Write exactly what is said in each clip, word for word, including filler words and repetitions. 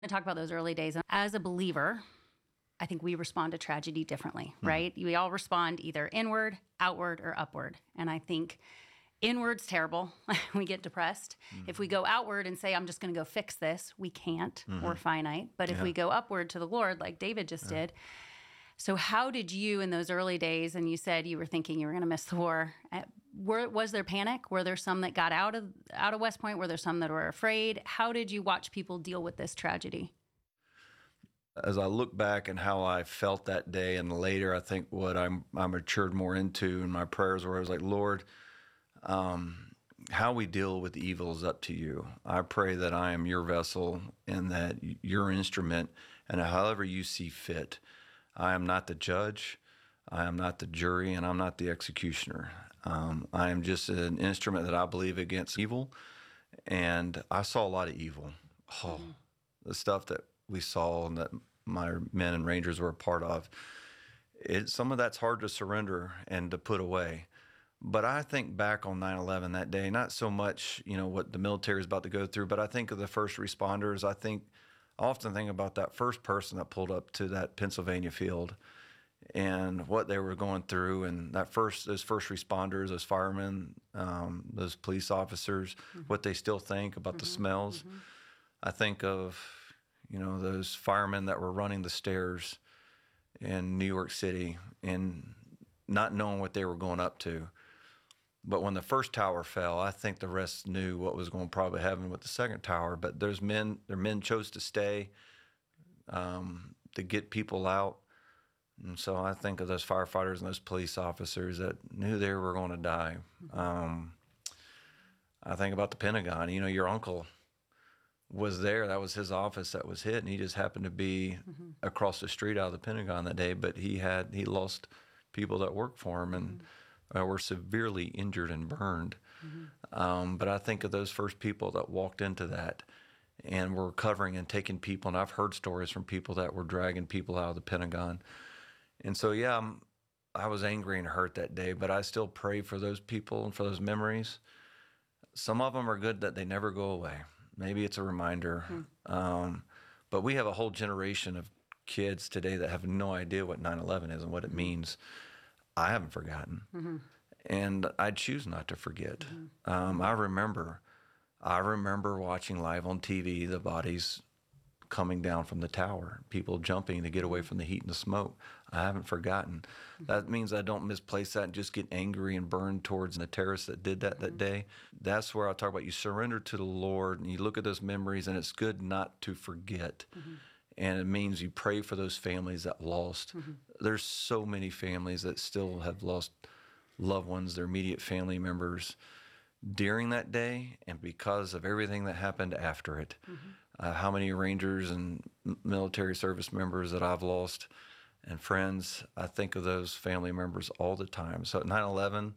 I talk about those early days. As a believer, I think we respond to tragedy differently, Mhm. right? We all respond either inward, outward, or upward. And I think inward's terrible. We get depressed. Mhm. If we go outward and say, I'm just going to go fix this, we can't. Mhm. We're finite. But if Yeah. we go upward to the Lord, like David just Yeah. did. So how did you, in those early days, and you said you were thinking you were going to miss the war, uh, were, was there panic? Were there some that got out of out of West Point? Were there some that were afraid? How did you watch people deal with this tragedy? As I look back and how I felt that day and later, I think what I'm, I matured more into in my prayers where I was like, Lord, um, how we deal with evil is up to you. I pray that I am your vessel and that your instrument and however you see fit. I am not the judge, I am not the jury, and I'm not the executioner. Um, I am just an instrument that I believe against evil, and I saw a lot of evil. Oh, mm-hmm. The stuff that we saw and that my men and Rangers were a part of, it, some of that's hard to surrender and to put away. But I think back on nine eleven that day, not so much, you know, what the military is about to go through, but I think of the first responders. I think, I often think about that first person that pulled up to that Pennsylvania field and what they were going through, and that first, those first responders, those firemen, um, those police officers, mm-hmm. what they still think about mm-hmm. the smells. Mm-hmm. I think of, you know, those firemen that were running the stairs in New York City and not knowing what they were going up to. But when the first tower fell, I think the rest knew what was going to probably happen with the second tower. But those men, their men chose to stay um, to get people out. And so I think of those firefighters and those police officers that knew they were going to die. Um, I think about the Pentagon. You know, your uncle was there. That was his office that was hit, and he just happened to be mm-hmm. across the street out of the Pentagon that day. But he had he lost people that worked for him, and mm-hmm. uh, were severely injured and burned. Mm-hmm. Um, but I think of those first people that walked into that and were covering and taking people. And I've heard stories from people that were dragging people out of the Pentagon. And so, yeah, I'm, I was angry and hurt that day, but I still pray for those people and for those memories. Some of them are good that they never go away. Maybe it's a reminder. Mm-hmm. Um, but we have a whole generation of kids today that have no idea what nine eleven is and what it means. I haven't forgotten. Mm-hmm. And I choose not to forget. Mm-hmm. Um, I remember, I remember watching live on T V the bodies coming down from the tower, people jumping to get away from the heat and the smoke. I haven't forgotten. Mm-hmm. That means I don't misplace that and just get angry and burn towards the terrorists that did that mm-hmm. that day. That's where I talk about you surrender to the Lord and you look at those memories, and it's good not to forget. Mm-hmm. And it means you pray for those families that lost. Mm-hmm. There's so many families that still have lost loved ones, their immediate family members during that day and because of everything that happened after it. Mm-hmm. Uh, how many Rangers and military service members that I've lost and friends, I think of those family members all the time. So at nine eleven,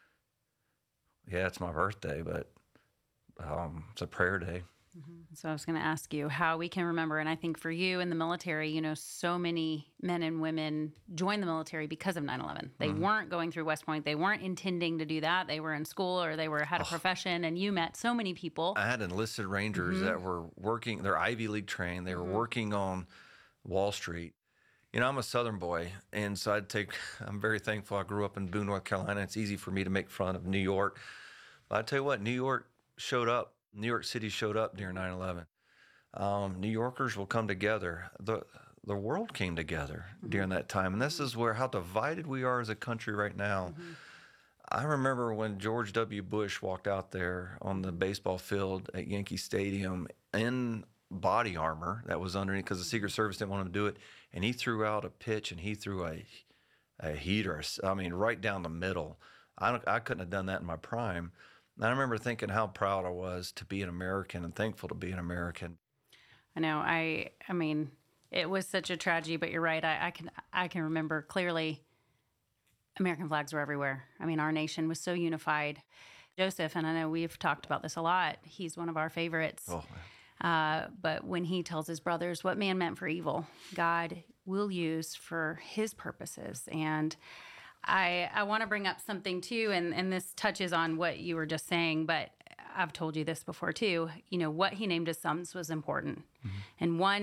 yeah, it's my birthday, but um, it's a prayer day. Mm-hmm. So I was going to ask you how we can remember. And I think for you in the military, you know, so many men and women joined the military because of nine eleven. They mm-hmm. weren't going through West Point. They weren't intending to do that. They were in school or they were had a oh. profession, and you met so many people. I had enlisted Rangers mm-hmm. that were working, they're Ivy League trained. They were mm-hmm. working on Wall Street. You know, I'm a Southern boy, and so I'd take, I'm very thankful I grew up in Boone, North Carolina. It's easy for me to make fun of New York. But I tell you what, New York showed up. New York City showed up during nine eleven. Um, New Yorkers will come together. The the world came together mm-hmm. during that time. And this is where how divided we are as a country right now. Mm-hmm. I remember when George W. Bush walked out there on the baseball field at Yankee Stadium in body armor that was underneath because the Secret Service didn't want him to do it. And he threw out a pitch and he threw a, a heater, I mean, right down the middle. I, don't, I couldn't have done that in my prime. And I remember thinking how proud I was to be an American and thankful to be an American. I know. I I mean, it was such a tragedy, but you're right. I, I can I can remember clearly American flags were everywhere. I mean, our nation was so unified. Joseph, and I know we've talked about this a lot, he's one of our favorites. Oh, uh, but when he tells his brothers what man meant for evil, God will use for his purposes. And I I want to bring up something too, and, and this touches on what you were just saying, but I've told you this before too, you know, what he named his sons was important. And one